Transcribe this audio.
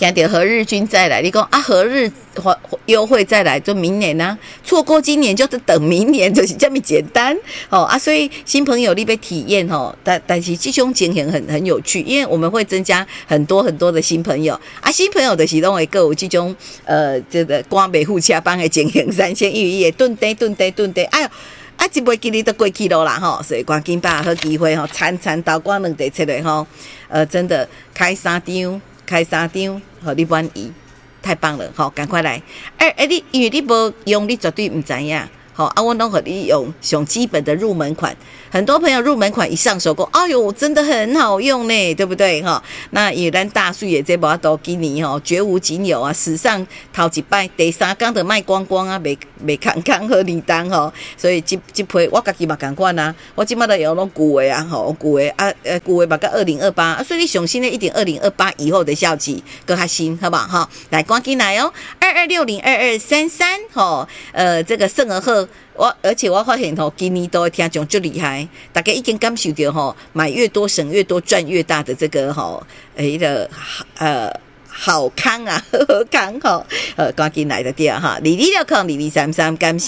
等到何日君再来，你讲啊何日优惠再来，就明年啊，错过今年就是等明年，就是这么简单所以新朋友你要体验但是这种情形很有趣，因为我们会增加很多很多的新朋友新朋友就是都会有这种这个赶袂赴车帮的情形，三鲜玉叶顿地，哎呦一袂记你都过去了啦所以赶紧把握好机会餐刀光两地出来真的开3张互你满意，太棒了赶快来你因为你无用，你绝对不知影我拢给你用上基本的入门款，很多朋友入门款一上手过，哎呦，真的很好用呢，对不对那也咱大水的这把都今年绝无仅有史上头一摆第3天就卖光光没康好年单所以这批我自己嘛同款我现在都用拢旧的旧的嘛到2028所以你上新的一点2028以后的效期更较新，好不好来赶紧来22602233这个盛而贺。而且我发现今年都听众就厉害，大家已经感受到买越多省越多赚越大的这个好康好康赶紧来的对22602233，感谢。